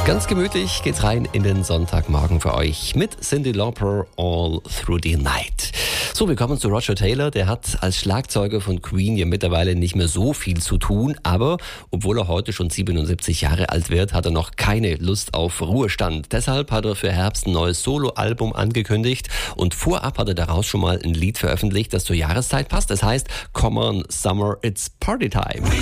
Ganz gemütlich geht's rein in den Sonntagmorgen für euch mit Cyndi Lauper, All Through the Night. So, wir kommen zu Roger Taylor. Der hat als Schlagzeuger von Queen ja mittlerweile nicht mehr so viel zu tun, aber obwohl er heute schon 77 Jahre alt wird, hat er noch keine Lust auf Ruhestand. Deshalb hat er für Herbst ein neues Soloalbum angekündigt und vorab hat er daraus schon mal ein Lied veröffentlicht, das zur Jahreszeit passt. Das heißt, Come on Summer, it's Party Time.